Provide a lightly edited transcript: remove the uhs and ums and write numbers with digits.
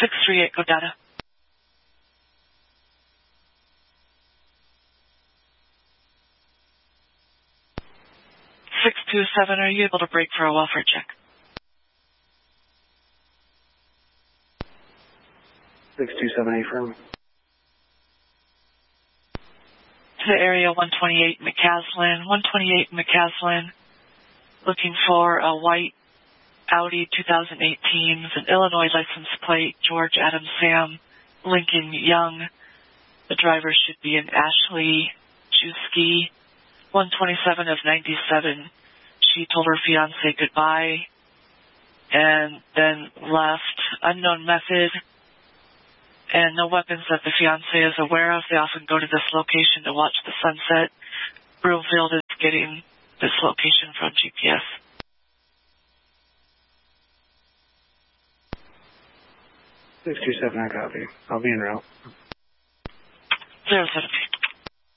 638, go data. 627, are you able to break for a welfare check? 627, affirm. To area 128 McCaslin. 128 McCaslin, looking for a white Audi 2018 with an Illinois license plate, George Adam Sam, Lincoln Young. The driver should be an Ashley Chusky, 127 of 97. She told her fiancé goodbye and then left. Unknown method and no weapons that the fiancé is aware of. They often go to this location to watch the sunset. Broomfield is getting this location from GPS. 627, I copy. I'll be en route. 073.